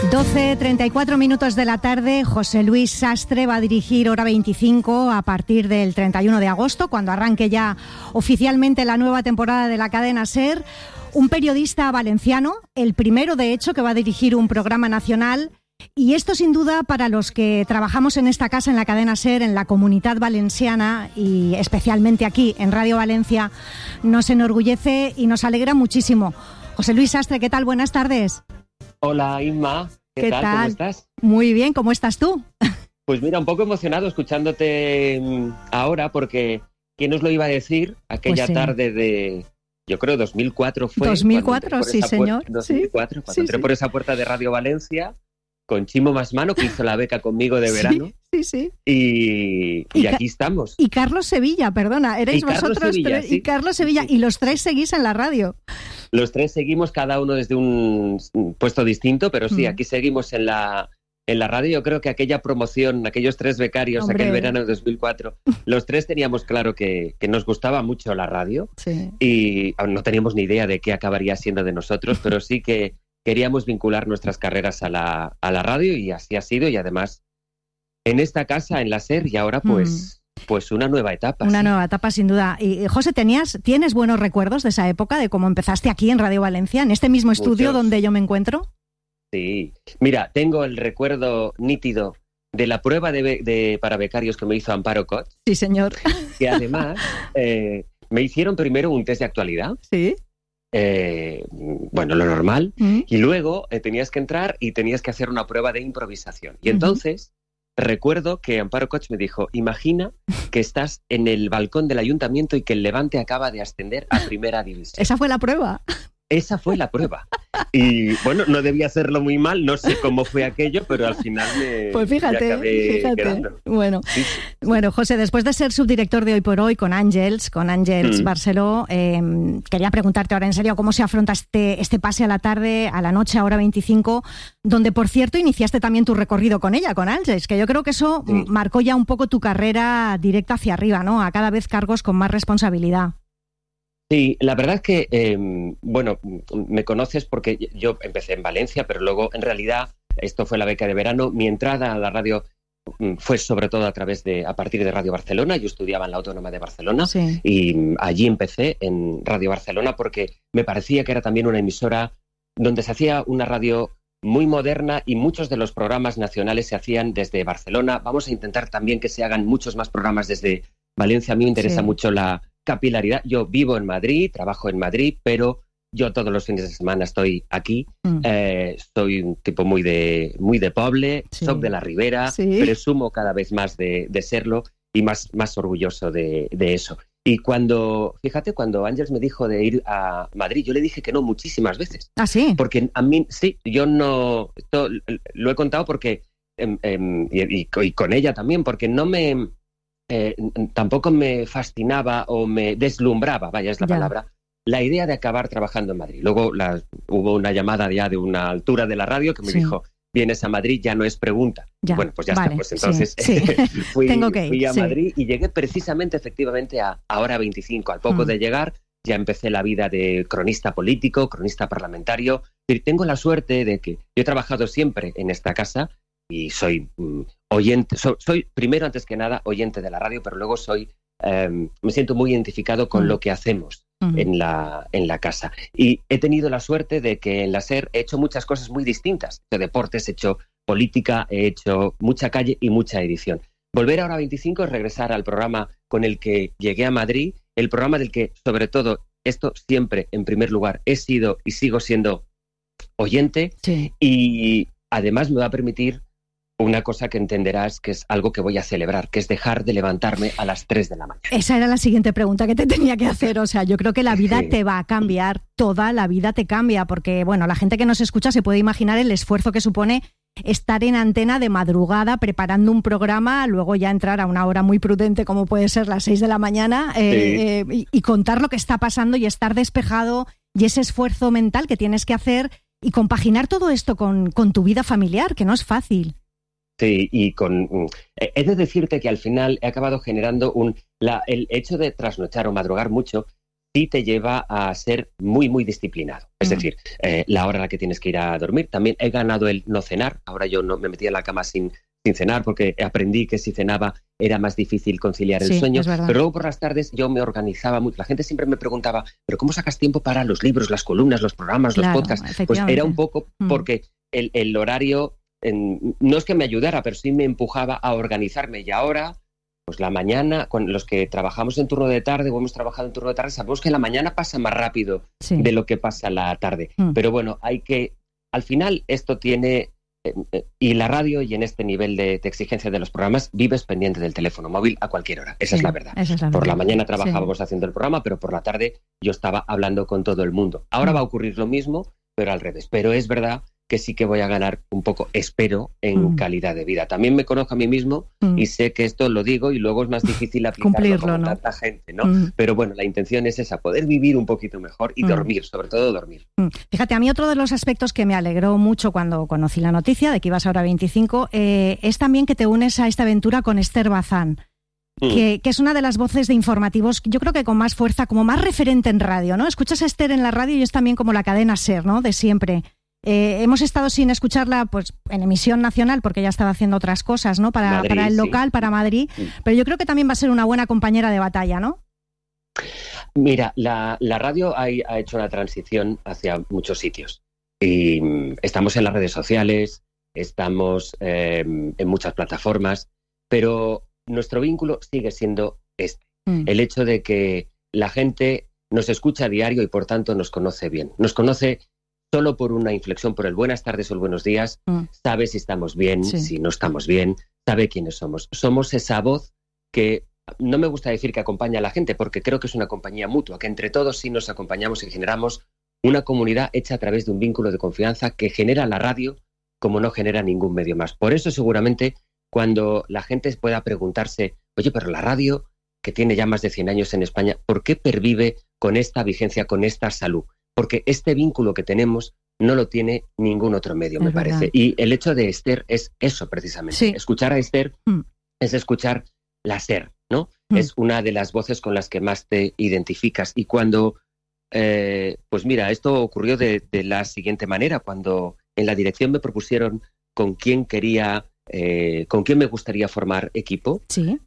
12:34 minutos de la tarde. José Luis Sastre va a dirigir Hora 25 a partir del 31 de agosto, cuando arranque ya oficialmente la nueva temporada de la cadena SER. Un periodista valenciano, el primero de hecho que va a dirigir un programa nacional. Y esto sin duda para los que trabajamos en esta casa, en la cadena SER, en la Comunitat Valenciana y especialmente aquí en Radio Valencia, nos enorgullece y nos alegra muchísimo. José Luis Sastre, ¿qué tal? Buenas tardes. Hola Inma, ¿qué tal? ¿Cómo estás? Muy bien, ¿cómo estás tú? Pues mira, un poco emocionado escuchándote ahora, porque ¿quién nos lo iba a decir aquella tarde de, yo creo, 2004 fue? 2004, sí señor. 2004, cuando entré por esa puerta de Radio Valencia, con Chimo Masmano, que hizo la beca conmigo de verano. Sí. Y aquí estamos. Y Carlos Sevilla, perdona, erais vosotros Sevilla, tres, sí. Y Carlos Sevilla, y los tres seguís en la radio. Los tres seguimos, cada uno desde un puesto distinto, pero sí, aquí seguimos en la radio. Yo creo que aquella promoción, aquellos tres becarios, ¡hombre!, aquel verano de 2004, los tres teníamos claro que nos gustaba mucho la radio, sí. Y no teníamos ni idea de qué acabaría siendo de nosotros, pero sí que queríamos vincular nuestras carreras a la radio, y así ha sido, y además en esta casa, en la SER, y ahora pues una nueva etapa. Una nueva etapa, sin duda. Y José, ¿tienes buenos recuerdos de esa época, de cómo empezaste aquí en Radio Valencia, en este mismo estudio donde yo me encuentro? Sí. Mira, tengo el recuerdo nítido de la prueba para becarios que me hizo Amparo Cots. Sí, señor. Que además me hicieron primero un test de actualidad. Sí. Bueno, lo normal. Y luego tenías que entrar y tenías que hacer una prueba de improvisación. Y entonces recuerdo que Amparo Cots me dijo: imagina que estás en el balcón del ayuntamiento y que el Levante acaba de ascender a primera división. ¿Esa fue la prueba? Esa fue la prueba. Y bueno, no debía hacerlo muy mal, no sé cómo fue aquello, pero al final pues fíjate. Quedando. Bueno, José, después de ser subdirector de Hoy por Hoy con Àngels Barceló, quería preguntarte ahora en serio cómo se afronta este pase a la tarde, a la noche, a Hora 25, donde, por cierto, iniciaste también tu recorrido con ella, con Àngels, que yo creo que eso marcó ya un poco tu carrera directa hacia arriba, ¿no? A cada vez cargos con más responsabilidad. Sí, la verdad es que, me conoces porque yo empecé en Valencia, pero luego, en realidad, esto fue la beca de verano. Mi entrada a la radio fue sobre todo a partir de Radio Barcelona. Yo estudiaba en la Autónoma de Barcelona, sí. Y allí empecé en Radio Barcelona porque me parecía que era también una emisora donde se hacía una radio muy moderna y muchos de los programas nacionales se hacían desde Barcelona. Vamos a intentar también que se hagan muchos más programas desde Valencia. A mí me interesa mucho la capilaridad. Yo vivo en Madrid, trabajo en Madrid, pero yo todos los fines de semana estoy aquí. Soy un tipo muy de poble, soy de la Ribera, presumo cada vez más de serlo y más orgulloso de eso. Y cuando Àngels me dijo de ir a Madrid, yo le dije que no muchísimas veces. ¿Ah, sí? Porque a mí, sí, yo no... Esto lo he contado porque... y con ella también, porque no me... tampoco me fascinaba o me deslumbraba, vaya es la palabra, la idea de acabar trabajando en Madrid. Luego hubo una llamada ya de una altura de la radio que me dijo: vienes a Madrid, ya no es pregunta. Bueno, pues ya está, pues entonces fui a Madrid y llegué precisamente, efectivamente, a Hora 25. Al poco de llegar ya empecé la vida de cronista político, cronista parlamentario. Y tengo la suerte de que yo he trabajado siempre en esta casa y soy oyente, soy primero, antes que nada, oyente de la radio, pero luego me siento muy identificado con lo que hacemos en la casa. Y he tenido la suerte de que en la SER he hecho muchas cosas muy distintas. He hecho deportes, he hecho política, he hecho mucha calle y mucha edición. Volver a Hora 25 es regresar al programa con el que llegué a Madrid, el programa del que, sobre todo, esto siempre, en primer lugar, he sido y sigo siendo oyente, y además me va a permitir una cosa que entenderás que es algo que voy a celebrar, que es dejar de levantarme a las 3 de la mañana. Esa era la siguiente pregunta que te tenía que hacer. O sea, yo creo que la vida te va a cambiar, toda la vida te cambia, porque, bueno, la gente que nos escucha se puede imaginar el esfuerzo que supone estar en antena de madrugada preparando un programa, luego ya entrar a una hora muy prudente como puede ser las 6 de la mañana y contar lo que está pasando y estar despejado, y ese esfuerzo mental que tienes que hacer y compaginar todo esto con tu vida familiar, que no es fácil. Sí, y he de decirte que al final he acabado generando el hecho de trasnochar o madrugar mucho sí te lleva a ser muy, muy disciplinado. Es decir, la hora a la que tienes que ir a dormir. También he ganado el no cenar. Ahora yo no me metía en la cama sin cenar porque aprendí que si cenaba era más difícil conciliar el sueño. Pero luego por las tardes yo me organizaba mucho. La gente siempre me preguntaba, ¿pero cómo sacas tiempo para los libros, las columnas, los programas, los podcasts? Pues era un poco porque el horario no es que me ayudara, pero sí me empujaba a organizarme. Y ahora, pues la mañana, con los que trabajamos en turno de tarde o hemos trabajado en turno de tarde, sabemos que la mañana pasa más rápido de lo que pasa la tarde. Pero bueno, al final esto tiene... y la radio, y en este nivel de exigencia de los programas, vives pendiente del teléfono móvil a cualquier hora. Esa es la verdad. Por la mañana trabajábamos haciendo el programa, pero por la tarde yo estaba hablando con todo el mundo. Ahora va a ocurrir lo mismo, pero al revés. Pero es verdad que sí que voy a ganar un poco, espero, en calidad de vida. También me conozco a mí mismo y sé que esto lo digo y luego es más difícil aplicarlo con tanta gente, ¿no? Pero bueno, la intención es esa, poder vivir un poquito mejor y dormir, sobre todo dormir. Fíjate, a mí otro de los aspectos que me alegró mucho cuando conocí la noticia de que ibas ahora a 25 es también que te unes a esta aventura con Esther Bazán. Que es una de las voces de informativos, yo creo que con más fuerza, como más referente en radio, ¿no? Escuchas a Esther en la radio y es también como la cadena SER, ¿no? De siempre. Hemos estado sin escucharla pues en emisión nacional porque ya estaba haciendo otras cosas, ¿no? Para el local, para Madrid, pero yo creo que también va a ser una buena compañera de batalla, ¿no? Mira, la radio ha hecho una transición hacia muchos sitios y estamos en las redes sociales, estamos en muchas plataformas, pero nuestro vínculo sigue siendo el hecho de que la gente nos escucha a diario y por tanto nos conoce bien, nos conoce solo por una inflexión, por el buenas tardes o el buenos días, sabe si estamos bien, si no estamos bien, sabe quiénes somos. Somos esa voz que no me gusta decir que acompaña a la gente, porque creo que es una compañía mutua, que entre todos sí nos acompañamos y generamos una comunidad hecha a través de un vínculo de confianza que genera la radio como no genera ningún medio más. Por eso seguramente cuando la gente pueda preguntarse, oye, pero la radio, que tiene ya más de 100 años en España, ¿por qué pervive con esta vigencia, con esta salud? Porque este vínculo que tenemos no lo tiene ningún otro medio, me parece. Y el hecho de Esther es eso, precisamente. Escuchar a Esther es escuchar la SER, ¿no? Es una de las voces con las que más te identificas. Y cuando, pues mira, esto ocurrió de la siguiente manera. Cuando en la dirección me propusieron con quién me gustaría formar equipo,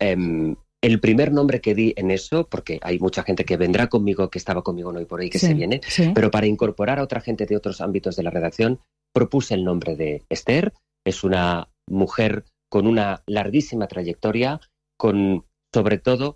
el primer nombre que di en eso, porque hay mucha gente que vendrá conmigo, que estaba conmigo no y por ahí que se viene, pero para incorporar a otra gente de otros ámbitos de la redacción, propuse el nombre de Esther. Es una mujer con una larguísima trayectoria, con sobre todo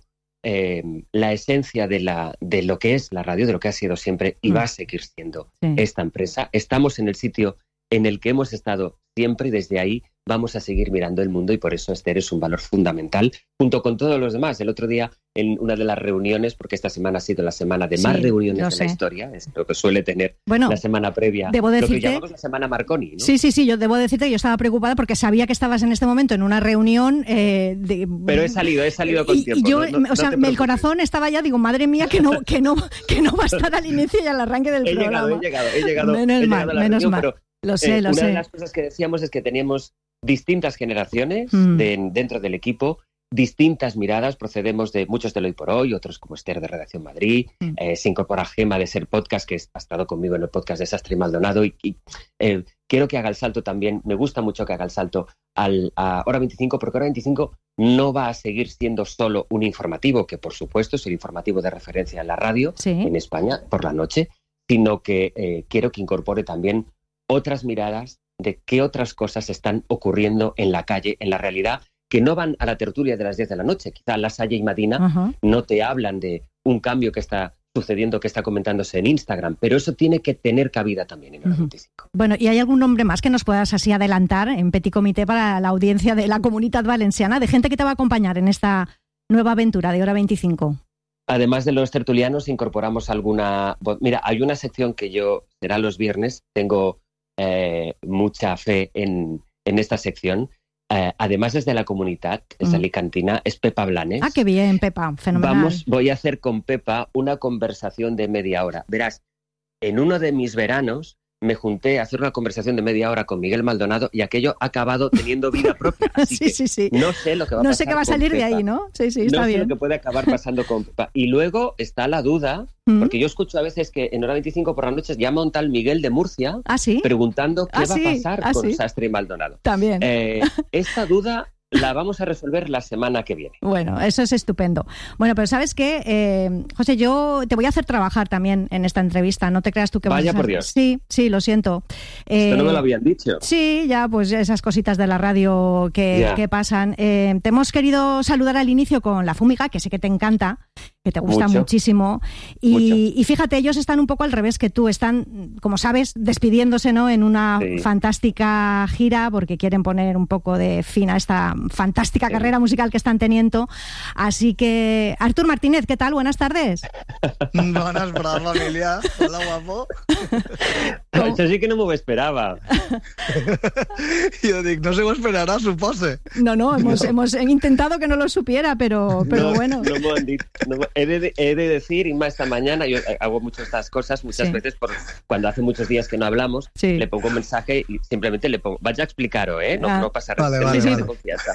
la esencia de lo que es la radio, de lo que ha sido siempre y va a seguir siendo esta empresa. Estamos en el sitio en el que hemos estado siempre y desde ahí vamos a seguir mirando el mundo y por eso Esther es un valor fundamental junto con todos los demás. El otro día en una de las reuniones, porque esta semana ha sido la semana de más reuniones de la historia, es lo que suele tener la semana previa, debo decirte, lo que llamamos la semana Marconi, ¿no? Sí, yo debo decirte que yo estaba preocupada porque sabía que estabas en este momento en una reunión pero he salido con tiempo. Y yo, el corazón estaba ya, digo, madre mía, que no va a estar al inicio y al arranque del programa. He llegado menos mal. Pero lo sé. Una de las cosas que decíamos es que teníamos distintas generaciones dentro del equipo, distintas miradas, procedemos de muchos del Hoy por Hoy, otros como Esther de Redacción Madrid, se incorpora Gema de Ser Podcast, que ha estado conmigo en el podcast de Sastre y Maldonado, y quiero que haga el salto también, me gusta mucho que haga el salto a Hora 25, porque Hora 25 no va a seguir siendo solo un informativo, que por supuesto es el informativo de referencia en la radio en España por la noche, sino que quiero que incorpore también otras miradas de qué otras cosas están ocurriendo en la calle, en la realidad, que no van a la tertulia de las 10 de la noche. Quizá La Salle y Madina no te hablan de un cambio que está sucediendo, que está comentándose en Instagram, pero eso tiene que tener cabida también en Hora 25. Bueno, ¿y hay algún nombre más que nos puedas así adelantar en Petit Comité para la audiencia de la Comunitat Valenciana, de gente que te va a acompañar en esta nueva aventura de Hora 25? Además de los tertulianos, incorporamos alguna... Mira, hay una sección que será los viernes, tengo mucha fe en esta sección. Además desde la comunidad, es alicantina, es Pepa Blanes. Ah, qué bien, Pepa, fenomenal. Voy a hacer con Pepa una conversación de media hora. Verás, en uno de mis veranos me junté a hacer una conversación de media hora con Miguel Maldonado y aquello ha acabado teniendo vida propia. Así sí. No sé lo que va a pasar. No sé qué va a salir de ahí, ¿no? Sí, está no bien. sé lo que puede acabar pasando con Pepa. Y luego está la duda, porque yo escucho a veces que en Hora 25 por las noches llama un tal Miguel de Murcia preguntando qué va a pasar con Sastre y Maldonado. También. Esta duda la vamos a resolver la semana que viene. Bueno, eso es estupendo. Bueno, pero ¿sabes qué? José, yo te voy a hacer trabajar también en esta entrevista. No te creas tú que Vaya por Dios. Sí, lo siento. Esto no me lo habían dicho. Sí, ya, pues esas cositas de la radio que pasan. Te hemos querido saludar al inicio con La Fúmiga, que sé que te encanta, que te gusta muchísimo. Y fíjate, ellos están un poco al revés que tú. Están, como sabes, despidiéndose, ¿no?, en una fantástica gira, porque quieren poner un poco de fin a esta fantástica carrera musical que están teniendo. Así que, Artur Martínez, ¿qué tal? Buenas tardes. Buenas, brava, familia. Hola, guapo. Eso sí que no me lo esperaba. Yo digo, no se lo esperará, supose. No, hemos intentado que no lo supiera, pero bueno. No me han dicho. He de decir, y más esta mañana, yo hago muchas estas cosas, muchas veces, cuando hace muchos días que no hablamos, le pongo un mensaje y simplemente le pongo, vaya a explicar-ho, no pasa nada. Vale. Confianza.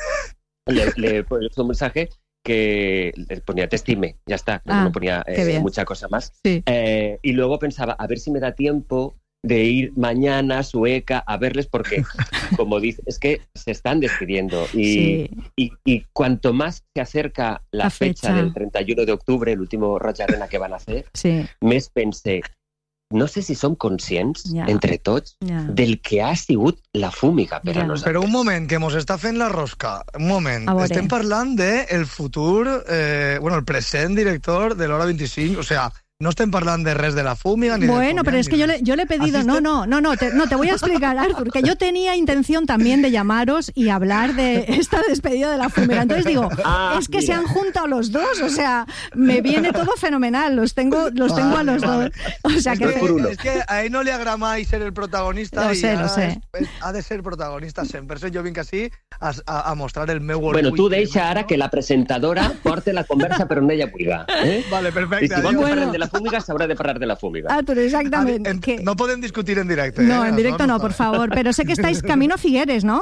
Le pongo un mensaje que le ponía te estime, ya está, no ponía mucha cosa más. Sí. Y luego pensaba, a ver si me da tiempo de ir mañana a Sueca a verles, porque, como dice, es que se están despidiendo y cuanto más se acerca la fecha del 31 de octubre, el último Roig Arena que van a hacer, més pensé, no sé si som conscients, entre tots, del que ha sigut La Fúmiga per a nosaltres. Però un moment, que mos està fent la rosca. Un moment. Estem parlant del futur, el present director de l'Hora 25, o sea, no estem parlant de res de La Fúmiga ni bueno, pero es que yo le he pedido... No, te voy a explicar, Artur, que yo tenía intención también de llamaros y hablar de esta despedida de La Fúmiga. Entonces digo, que se han juntado los dos, o sea, me viene todo fenomenal, los tengo a los dos. O sea, es que a él no le agrada más ser el protagonista. Lo sé. Ha de ser protagonista sempre. Per això jo vinc així a mostrar el meu orgull. Bueno, tu deixa ara que la presentadora porte la conversa per on ella vulga. Vale, perfecte. I si vol que parlem de La Fúmiga, s'haurà de parlar de La Fúmiga. Artur, exactament. No podem discutir en directe. No, en directo no, por favor. Pero sé que estáis camino a Figueres, ¿no?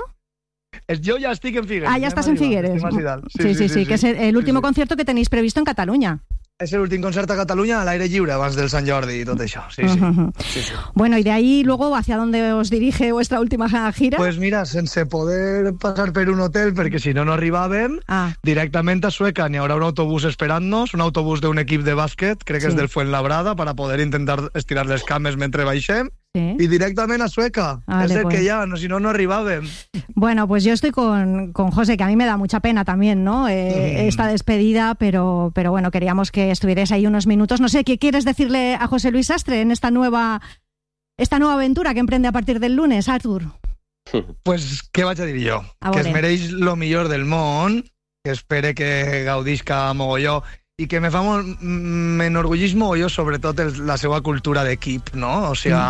Yo ya estoy en Figueres. Ya estás en Figueres. Sí, que es el último concierto que tenéis previsto en Cataluña. És l'últim concert a Catalunya a l'aire lliure abans del Sant Jordi i tot això. Sí. Bueno, y de ahí luego, ¿hacia dónde os dirige vuestra última gira? Pues mira, sense poder passar per un hotel, perquè si no arribàvem, directament a Sueca n'hi haurà un autobús esperant-nos, un autobús d'un equip de bàsquet, crec que és del Fuenlabrada, para poder intentar estirar les cames mentre baixem, y directamente a Sueca. Es el que ya, si no arribàvem. Bueno, pues yo estoy con José, que a mí me da mucha pena también, ¿no? Esta despedida, pero bueno, queríamos que estuvierais ahí unos minutos. No sé, ¿qué quieres decirle a José Luis Sastre en esta nueva aventura que emprende a partir del lunes, Artur? Pues, què vaig a dir jo? Que es mereix lo millor del món, que espere que gaudisca mogolló, i que m'enorgulleix mogolló sobretot la seva cultura d'equip, no? O sigui,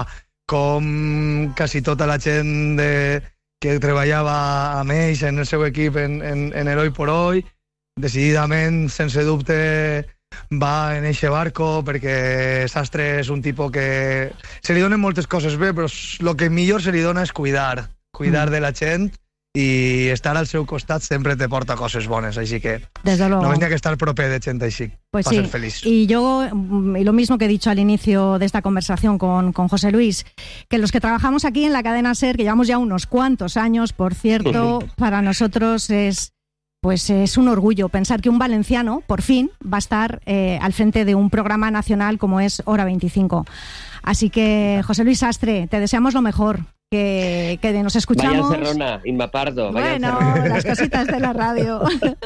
com quasi tota la gent que treballava amb ells en el seu equip en Heroi por Hoy, decididament, sense dubte, va en eixe barco, perquè Sastre és un tipus que se li donen moltes coses bé, però el que millor se li dona és cuidar de la gent, i estar al seu costat sempre te porta coses bones, així que només n'hi ha que estar proper de gent així, pues para ser feliz. Y lo mismo que he dicho al inicio de esta conversación con José Luis, que los que trabajamos aquí en la cadena SER, que llevamos ya unos cuantos años, por cierto, para nosotros es un orgullo pensar que un valenciano, por fin, va a estar al frente de un programa nacional como es Hora 25. Así que, José Luis Sastre, te deseamos lo mejor. Que nos escuchamos. Vaya Encerrona, Inma Pardo. Bueno, las cositas de la radio.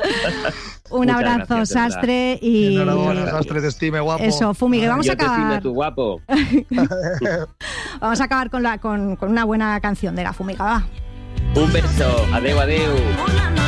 Un abrazo, gracias, Sastre. Y enhorabuena, Sastre, te estime, guapo. Eso, Fumigue, vamos a acabar. Yo te estime, tu guapo. Vamos a acabar con una buena canción de La Fúmiga, va. Un beso, adeu, adeu.